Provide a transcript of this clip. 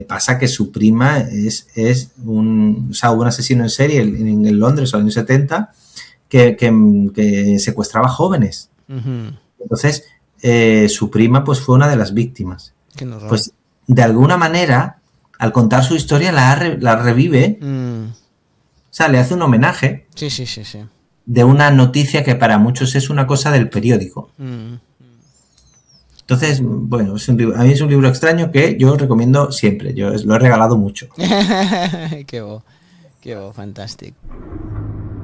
pasa que su prima o sea, hubo un asesino en serie en Londres en los años 70 que secuestraba jóvenes. Ujú. Entonces, su prima pues fue una de las víctimas. Qué horror. Pues de alguna manera, al contar su historia, la revive, Mm. o sea, le hace un homenaje Sí, sí, sí, sí. de una noticia que para muchos es una cosa del periódico. Mm. Entonces, bueno, a mí es un libro extraño que yo recomiendo siempre. Yo lo he regalado mucho. Qué bo, fantàstic.